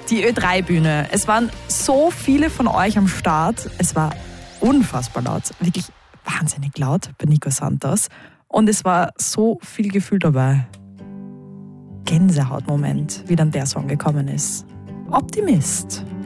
Die Ö3-Bühne. Es waren so viele von euch am Start. Es war unfassbar laut. Wirklich wahnsinnig laut bei Nico Santos. Und es war so viel Gefühl dabei. Gänsehautmoment, wie dann der Song gekommen ist. Optimist.